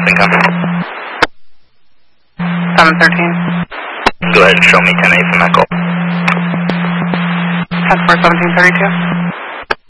Lincoln. 713. Go ahead and show me 10-8 from Echo. 10-4, 1732.